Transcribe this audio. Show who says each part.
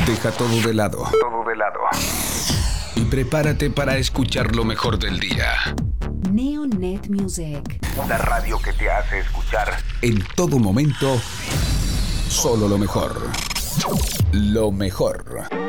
Speaker 1: Deja todo de lado. Y prepárate para escuchar lo mejor del día.
Speaker 2: Neonet Music.
Speaker 1: Una radio que te hace escuchar en todo momento solo lo mejor. Lo mejor.